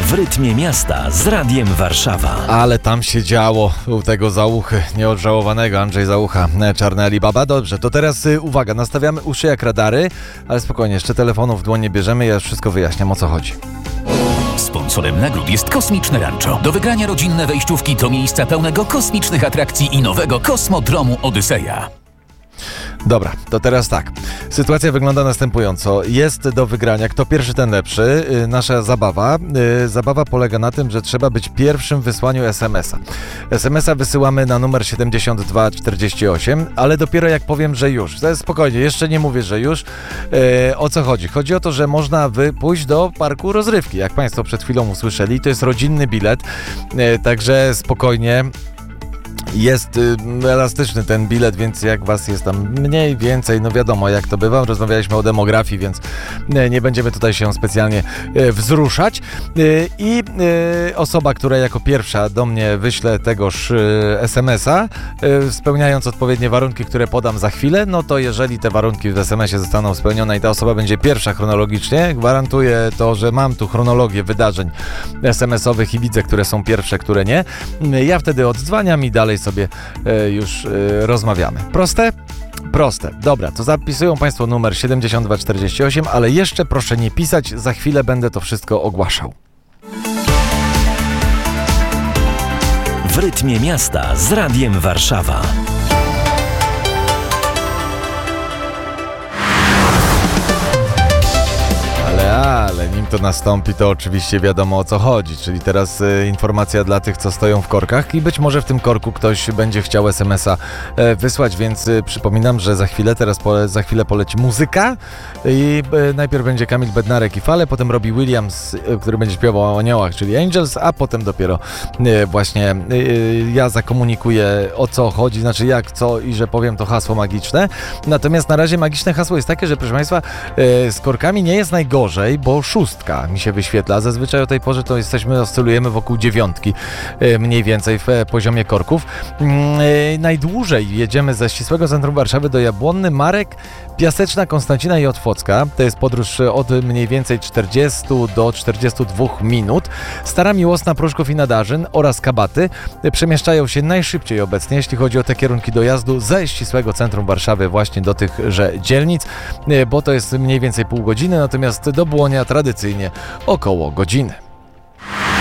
W rytmie miasta z Radiem Warszawa. Ale tam się działo u tego Załuchy, nieodżałowanego Andrzej Załucha, Czarny Alibaba. Dobrze, to teraz uwaga, nastawiamy uszy jak radary, ale spokojnie, jeszcze telefonu w dłoń nie bierzemy, ja już wszystko wyjaśniam, o co chodzi. Sponsorem nagród jest Kosmiczne Rancho. Do wygrania rodzinne wejściówki do miejsca pełnego kosmicznych atrakcji i nowego kosmodromu Odyseja. Dobra, to teraz tak. Sytuacja wygląda następująco. Jest do wygrania, kto pierwszy, ten lepszy. Nasza zabawa. Zabawa polega na tym, że trzeba być pierwszym w wysłaniu SMS-a. SMS-a wysyłamy na numer 7248, ale dopiero jak powiem, że już. To jest spokojnie, jeszcze nie mówię, że już. O co chodzi? Chodzi o to, że można pójść do parku rozrywki. Jak Państwo przed chwilą usłyszeli, to jest rodzinny bilet, także spokojnie. Jest elastyczny ten bilet, więc jak was jest tam mniej, więcej, no wiadomo jak to bywa, rozmawialiśmy o demografii, więc nie będziemy tutaj się specjalnie wzruszać. I osoba, która jako pierwsza do mnie wyśle tegoż SMS-a, spełniając odpowiednie warunki, które podam za chwilę, no to jeżeli te warunki w SMS-ie zostaną spełnione i ta osoba będzie pierwsza chronologicznie, gwarantuję to, że mam tu chronologię wydarzeń SMS-owych i widzę, które są pierwsze, które nie. Ja wtedy oddzwaniam i dalej sobie już rozmawiamy. Proste? Proste. Dobra, to zapisują Państwo numer 7248, ale jeszcze proszę nie pisać, za chwilę będę to wszystko ogłaszał. W rytmie miasta z Radiem Warszawa. Ale nim to nastąpi, to oczywiście wiadomo o co chodzi, czyli teraz informacja dla tych, co stoją w korkach i być może w tym korku ktoś będzie chciał SMS-a wysłać, więc przypominam, że za chwilę poleci muzyka i najpierw będzie Kamil Bednarek i Fale, potem Robbie Williams, który będzie śpiewał o aniołach, czyli Angels, a potem dopiero właśnie ja zakomunikuję o co chodzi, znaczy jak, co i że powiem to hasło magiczne. Natomiast na razie magiczne hasło jest takie, że proszę Państwa, z korkami nie jest najgorzej, bo 6 mi się wyświetla. Zazwyczaj o tej porze to oscylujemy wokół 9 mniej więcej w poziomie korków. Najdłużej jedziemy ze ścisłego centrum Warszawy do Jabłonny, Marek, Piaseczna, Konstancina i Otwocka. To jest podróż od mniej więcej 40 do 42 minut. Stara Miłosna, Pruszków i Nadarzyn oraz Kabaty przemieszczają się najszybciej obecnie, jeśli chodzi o te kierunki dojazdu ze ścisłego centrum Warszawy właśnie do tychże dzielnic, bo to jest mniej więcej pół godziny, natomiast do Błonia tradycyjnie około godziny.